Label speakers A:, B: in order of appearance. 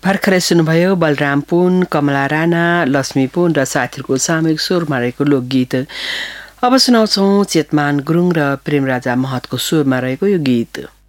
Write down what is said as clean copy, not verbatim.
A: भर्खरै सुन्नुभयो बलराम पुन, कमला राणा, लक्ष्मी पुन र साथीहरूको सामूहिक स्वरमा रहेको लोकगीत। अब सुनाउँछौं चेतमान गुरुङ र प्रेमराजा महतको स्वरमा रहेको यो गीत।